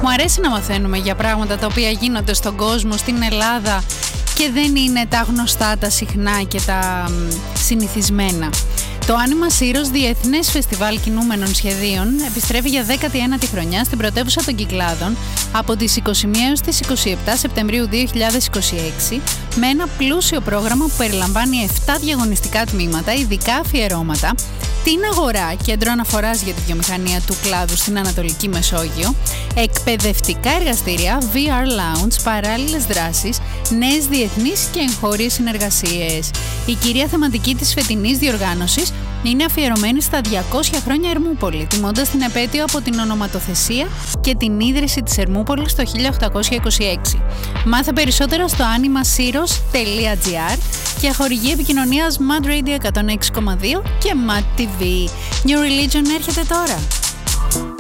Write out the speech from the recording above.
Μου αρέσει να μαθαίνουμε για πράγματα τα οποία γίνονται στον κόσμο, στην Ελλάδα και δεν είναι τα γνωστά, τα συχνά και τα συνηθισμένα. Το Anima Syros Διεθνές Φεστιβάλ Κινούμενων Σχεδίων επιστρέφει για 19η χρονιά στην πρωτεύουσα των Κυκλάδων από τις 21 έως τις 27 Σεπτεμβρίου 2026 με ένα πλούσιο πρόγραμμα που περιλαμβάνει 7 διαγωνιστικά τμήματα, ειδικά αφιερώματα, την αγορά, κέντρο αναφοράς για τη βιομηχανία του κλάδου στην Ανατολική Μεσόγειο, εκπαιδευτικά εργαστήρια, VR lounge, παράλληλες δράσεις, νέες διεθνείς και εγχώριες συνεργασίες. Η κυρία θεματική της φετινής διοργάνωσης είναι αφιερωμένη στα 200 χρόνια Ερμούπολη, τιμώντας την επέτειο από την ονοματοθεσία και την ίδρυση της Ερμούπολης το 1826. Μάθε περισσότερα στο animasyros.gr και χορηγή επικοινωνίας Mad Radio 106,2 και Mad TV. New Religion έρχεται τώρα.